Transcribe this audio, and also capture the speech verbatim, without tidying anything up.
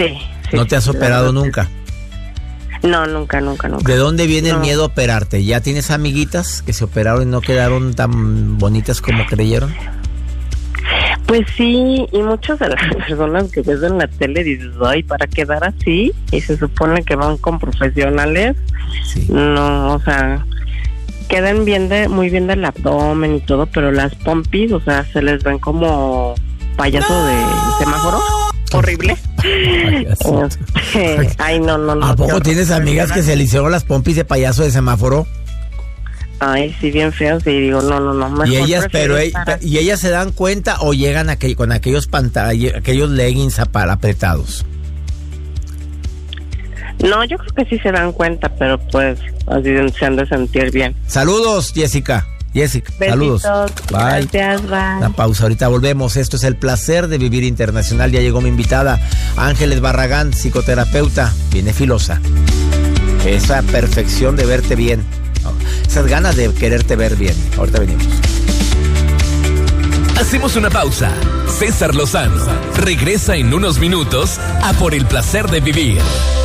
Sí. sí ¿No te has operado nunca? No, nunca, nunca, nunca. ¿De dónde viene no. el miedo a operarte? ¿Ya tienes amiguitas que se operaron y no quedaron tan bonitas como creyeron? Pues sí, y muchas de las personas que ves en la tele dices, ay, para quedar así, y se supone que van con profesionales, sí. no, o sea, quedan bien de, muy bien del abdomen y todo, pero las pompis, o sea, se les ven como payaso no. de semáforo, horrible. Este, ay, no, no, no. ¿A poco tienes amigas que se le hicieron las pompis de payaso de semáforo? Ay, sí, bien feos, y digo, no, no, no. Y ellas, pero, estar... ¿y ellas se dan cuenta o llegan a que, con aquellos pantalla, aquellos leggings apretados? No, yo creo que sí se dan cuenta, pero pues así se han de sentir bien. Saludos, Jessica. Jessica, Besitos, saludos. Bye. Gracias, bye. Una pausa, ahorita volvemos. Esto es El Placer de Vivir Internacional. Ya llegó mi invitada, Ángeles Barragán, psicoterapeuta, viene filosa. Esa perfección de verte bien. Esas ganas de quererte ver bien. Ahorita venimos. Hacemos una pausa. César Lozano regresa en unos minutos a Por el Placer de Vivir.